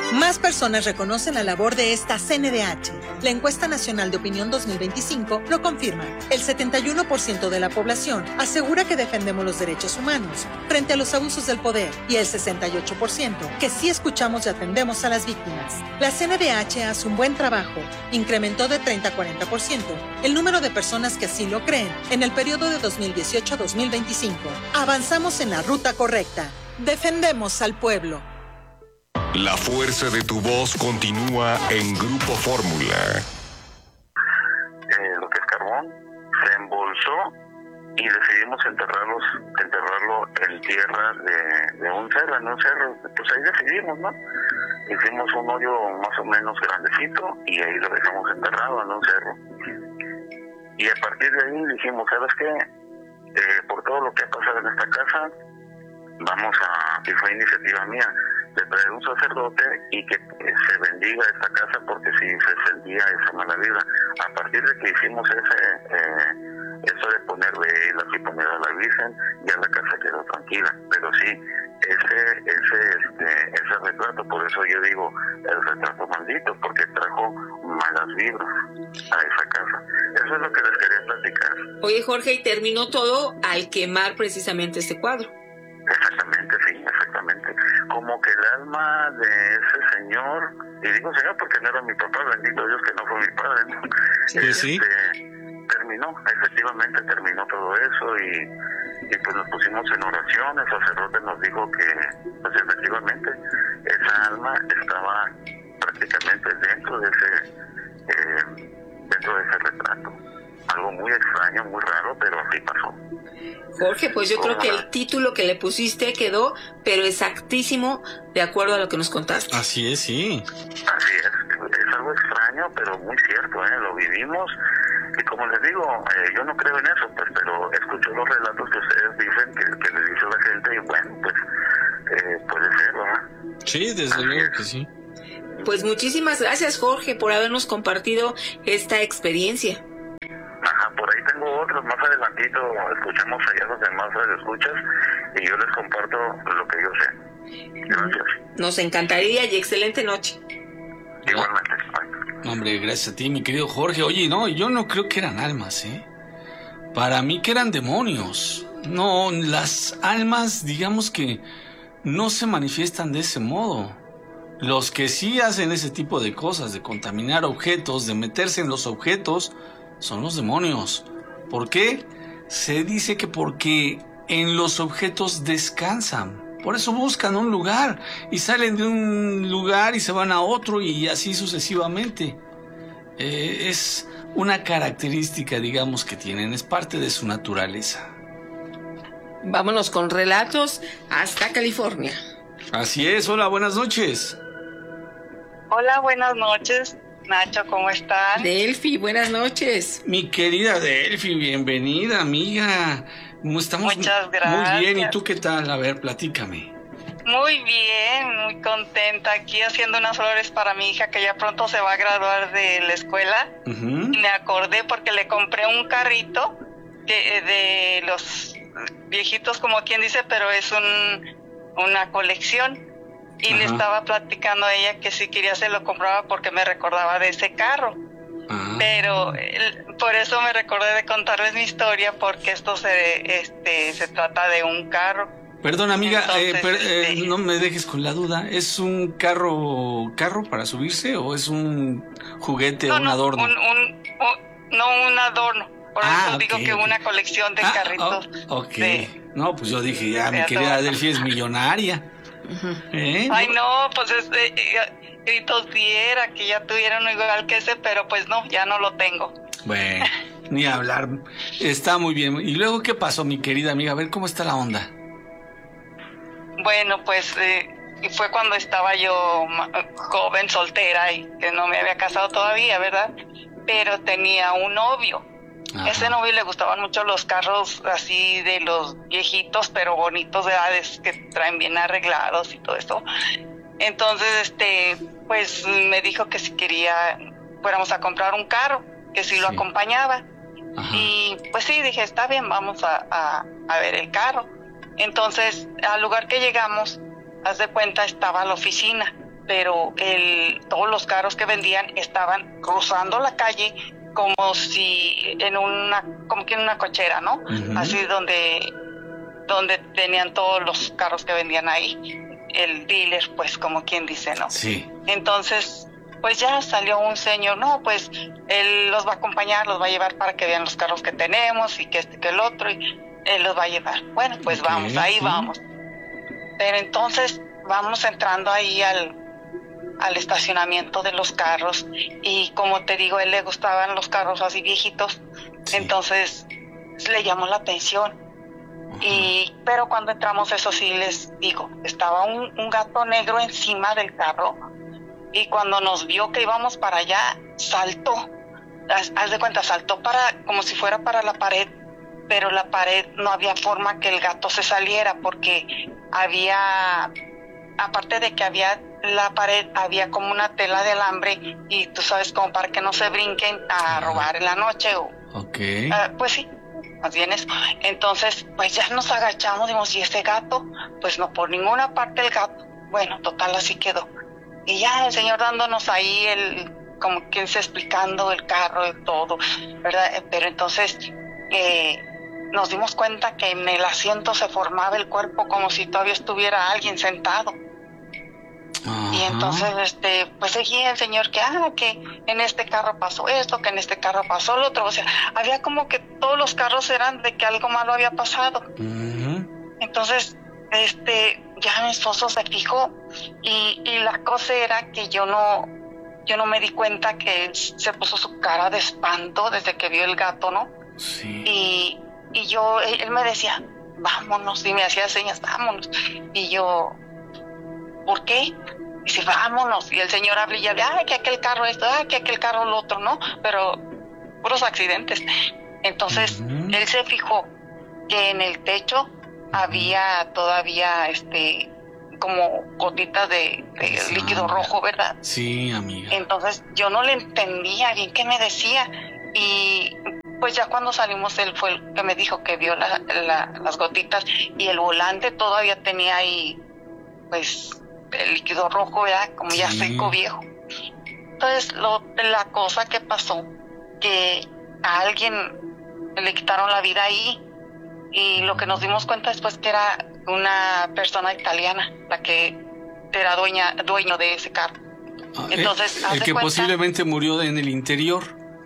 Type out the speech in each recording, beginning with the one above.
Más personas reconocen la labor de esta CNDH. La encuesta nacional de opinión 2025 lo confirma. El 71% de la población asegura que defendemos los derechos humanos frente a los abusos del poder y el 68% que sí escuchamos y atendemos a las víctimas. La CNDH hace un buen trabajo. Incrementó de 30 a 40% el número de personas que así lo creen en el periodo de 2018 a 2025. Avanzamos en la ruta correcta. Defendemos al pueblo. La fuerza de tu voz continúa en Grupo Fórmula. Lo que es carbón se embolsó y decidimos enterrarlo en tierra de un cerro, pues ahí decidimos, ¿no? Hicimos un hoyo más o menos grandecito y ahí lo dejamos enterrado en un cerro. Y a partir de ahí dijimos, ¿sabes qué? Por todo lo que ha pasado en esta casa, y fue iniciativa mía, de traer un sacerdote y que se bendiga esta casa porque sí se sentía esa mala vibra. A partir de que hicimos eso de poner velas y poner a la Virgen, ya la casa quedó tranquila. Pero sí, ese retrato, por eso yo digo el retrato maldito, porque trajo malas vibras a esa casa. Eso es lo que les quería platicar. Oye, Jorge, y terminó todo al quemar precisamente este cuadro. Exactamente, sí, exactamente. Como que el alma de ese señor, y digo señor porque no era mi papá, bendito Dios que no fue mi padre, ¿no? Sí. Efectivamente terminó todo eso y pues nos pusimos en oración. El sacerdote nos dijo que pues efectivamente esa alma estaba prácticamente dentro de ese retrato. Algo muy extraño, muy raro, pero así pasó. Jorge, pues yo creo que el título que le pusiste quedó, pero exactísimo, de acuerdo a lo que nos contaste. Así es, sí. Así es algo extraño, pero muy cierto, lo vivimos. Y como les digo, yo no creo en eso, pues, pero escucho los relatos que ustedes dicen, que les dice la gente, y bueno, pues, puede ser, ¿verdad? Sí, desde luego que sí. Pues muchísimas gracias, Jorge, por habernos compartido esta experiencia. Ajá, por ahí tengo otros, más adelantito escuchamos allá los demás escuchas y yo les comparto lo que yo sé. Gracias. Nos encantaría y excelente noche. Igualmente. Hombre, gracias a ti, mi querido Jorge. Oye, no, yo no creo que eran almas, Para mí que eran demonios. No, las almas, digamos que no se manifiestan de ese modo. Los que sí hacen ese tipo de cosas, de contaminar objetos, de meterse en los objetos, son los demonios. ¿Por qué? Se dice que porque en los objetos descansan. Por eso buscan un lugar y salen de un lugar y se van a otro y así sucesivamente. Es una característica, digamos, que tienen. Es parte de su naturaleza. Vámonos con relatos hasta California. Así es. Hola, buenas noches. Hola, buenas noches. Nacho, ¿cómo están? Delfi, buenas noches. Mi querida Delfi, bienvenida, amiga. Estamos Muchas gracias. Muy bien, ¿y tú qué tal? A ver, platícame. Muy bien, muy contenta. Aquí haciendo unas flores para mi hija que ya pronto se va a graduar de la escuela. Uh-huh. Y me acordé porque le compré un carrito de los viejitos, como quien dice, pero es una colección. Y le estaba platicando a ella que si quería se lo compraba porque me recordaba de ese carro. Pero por eso me recordé de contarles mi historia, porque esto se trata de un carro. Perdón, amiga, entonces, no me dejes con la duda. ¿Es un carro para subirse o es un juguete o un adorno? Un adorno. Por eso digo que una colección de carritos. No, pues yo dije, ya mi querida Delfi es millonaria. Ay, no, pues gritos diera que ya tuvieron igual que ese, pero pues no, ya no lo tengo. Bueno, ni hablar. Está muy bien. ¿Y luego qué pasó, mi querida amiga? A ver, ¿cómo está la onda? Bueno, pues fue cuando estaba yo joven, soltera y que no me había casado todavía, ¿verdad? Pero tenía un novio. Ajá. Ese novio le gustaban mucho los carros así de los viejitos, pero bonitos, ¿verdad? Que traen bien arreglados y todo eso. Entonces, pues me dijo que si quería fuéramos a comprar un carro, que si lo acompañaba. Ajá. Y pues sí, dije, está bien, vamos a ver el carro. Entonces, al lugar que llegamos, haz de cuenta, estaba la oficina. pero todos los carros que vendían estaban cruzando la calle como si como que en una cochera, ¿no? Uh-huh. Así donde tenían todos los carros que vendían ahí, el dealer, pues, como quien dice, ¿no? Sí. Entonces, pues ya salió un señor, no, pues él los va a acompañar, los va a llevar para que vean los carros que tenemos y que que el otro, y él los va a llevar. Bueno, pues okay, vamos, ahí sí. Vamos. Pero entonces vamos entrando ahí al estacionamiento de los carros, y como te digo, a él le gustaban los carros así viejitos, sí. Entonces le llamó la atención. Pero cuando entramos, eso sí les digo, estaba un gato negro encima del carro, y cuando nos vio que íbamos para allá, saltó. Haz de cuenta, saltó como si fuera para la pared, pero la pared no había forma que el gato se saliera, porque aparte de que había la pared, había como una tela de alambre, y tú sabes, como para que no se brinquen a robar en la noche. Okay. Pues sí, más bien eso. Entonces, pues ya nos agachamos, dimos, ¿y ese gato? Pues no, por ninguna parte el gato. Bueno, total, así quedó. Y ya el señor dándonos ahí como quien se explicando el carro y todo, ¿verdad? Pero entonces nos dimos cuenta que en el asiento se formaba el cuerpo como si todavía estuviera alguien sentado. Uh-huh. Y entonces, pues seguía el señor que en este carro pasó esto, que en este carro pasó lo otro. O sea, había como que todos los carros eran de que algo malo había pasado. Uh-huh. Entonces, ya mi esposo se fijó, y la cosa era que yo no me di cuenta que se puso su cara de espanto desde que vio el gato, ¿no? Sí. Y él me decía, vámonos, y me hacía señas, vámonos. Y yo, ¿por qué? Y dice, vámonos. Y el señor habla y habla, que aquel carro esto, que aquel carro lo otro, ¿no? Pero puros accidentes. Entonces, uh-huh. Él se fijó que en el techo había todavía como gotitas de líquido rojo, ¿verdad? Sí, amiga. Entonces yo no le entendía bien qué me decía, y pues ya cuando salimos, él fue el que me dijo que vio las gotitas, y el volante todavía tenía ahí pues el líquido rojo, ¿verdad? Como sí. Ya seco, viejo. Entonces la cosa que pasó, que a alguien le quitaron la vida ahí, y lo que nos dimos cuenta después que era una persona italiana la que era dueño de ese carro. Entonces, el que posiblemente murió en el interior.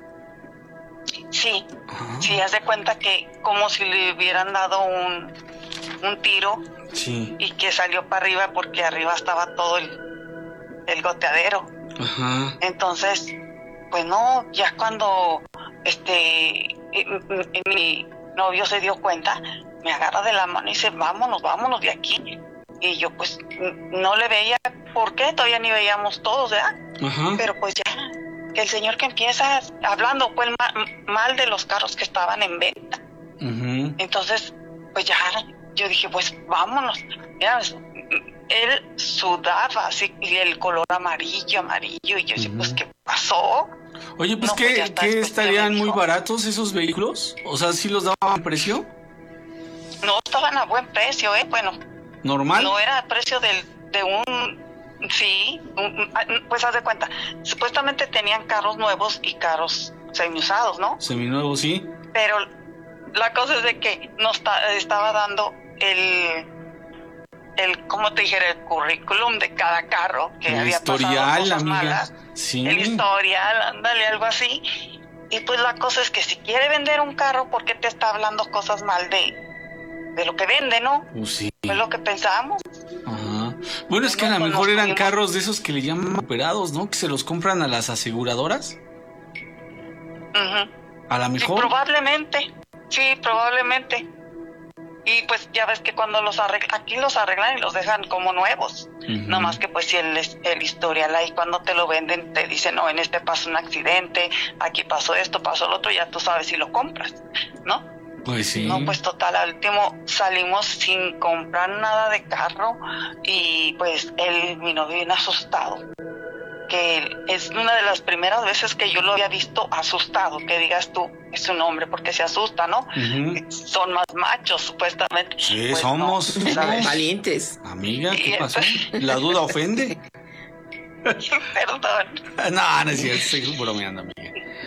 Sí, sí, haz de cuenta que como si le hubieran dado un tiro, sí. Y que salió para arriba, porque arriba estaba todo el goteadero. Ajá. Entonces, pues no, ya cuando mi novio se dio cuenta, me agarra de la mano y dice, vámonos de aquí. Y yo pues no le veía por qué, todavía ni veíamos todos, ¿verdad? Ajá. Pero pues ya, que el señor que empieza hablando pues mal de los carros que estaban en venta. Uh-huh. Entonces, pues ya, yo dije, pues vámonos. Mira, él sudaba así, y el color amarillo, y yo decía, pues, ¿qué pasó? Oye, pues, no, ¿qué estarían muy baratos esos vehículos? O sea, ¿sí los daban a precio? No, estaban a buen precio, bueno. ¿Normal? No era precio de un... Sí, pues haz de cuenta, supuestamente tenían carros nuevos y carros semiusados, ¿no? Seminuevos, sí. Pero la cosa es de que nos estaba dando como te dijera, el currículum de cada carro, que el había historial, pasado cosas amiga. Malas, sí. El historial, ándale, algo así. Y pues la cosa es que si quiere vender un carro, ¿por qué te está hablando cosas mal de lo que vende, no? Sí. Es lo que pensábamos. Ajá. Bueno, es que a lo mejor eran carros de esos que le llaman operados, ¿no? Que se los compran a las aseguradoras. Uh-huh. A lo mejor. Sí, probablemente. Y pues ya ves que cuando aquí los arreglan y los dejan como nuevos. Uh-huh. No más que pues si el historial ahí cuando te lo venden te dicen, no, en este pasó un accidente, aquí pasó esto, pasó lo otro, ya tú sabes si lo compras, ¿no? Pues sí. No, pues total, al último salimos sin comprar nada de carro, y pues mi novio bien asustado, que es una de las primeras veces que yo lo había visto asustado, que digas tú, es un hombre porque se asusta, ¿no? Uh-huh. Son más machos, supuestamente. Sí, pues somos no, valientes. Amiga, ¿qué pasó? ¿La duda ofende? Perdón. No es cierto, estoy bromeando, amiga.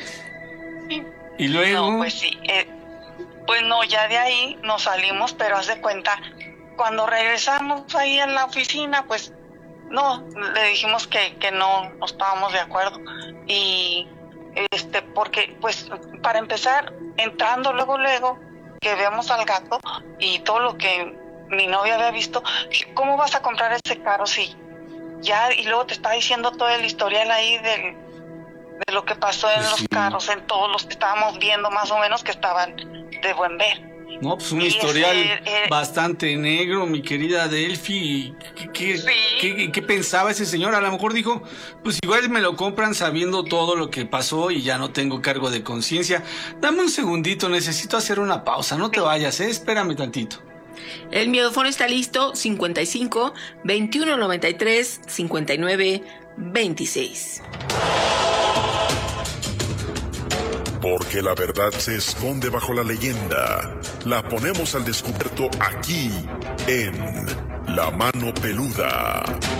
Y luego... No, pues sí. Pues no, ya de ahí nos salimos, pero haz de cuenta, cuando regresamos ahí en la oficina, pues no, le dijimos que no estábamos de acuerdo. Y porque pues para empezar, entrando luego que veamos al gato y todo lo que mi novia había visto, ¿cómo vas a comprar ese carro si ya? Y luego te está diciendo todo el historial ahí de lo que pasó en los carros, en todos los que estábamos viendo más o menos que estaban de buen ver. No, pues un historial bastante negro, mi querida Delphi. ¿Qué pensaba ese señor? A lo mejor dijo, pues igual me lo compran sabiendo todo lo que pasó y ya no tengo cargo de conciencia. Dame un segundito, necesito hacer una pausa, no te vayas, espérame tantito. El miedofón está listo, 55 21 93 59 26. Porque la verdad se esconde bajo la leyenda. La ponemos al descubierto aquí, en La Mano Peluda.